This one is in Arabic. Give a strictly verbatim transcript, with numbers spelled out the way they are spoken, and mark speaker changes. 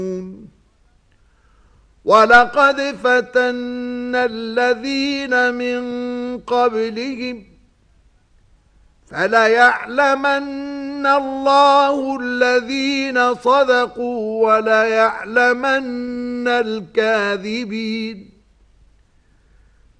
Speaker 1: وَلَقَدْ فَتَنَّا الَّذِينَ مِن قَبْلِهِمْ فَلَيَعْلَمَنَّ اللَّهُ الَّذِينَ صَدَقُوا وَلَيَعْلَمَنَّ الْكَاذِبِينَ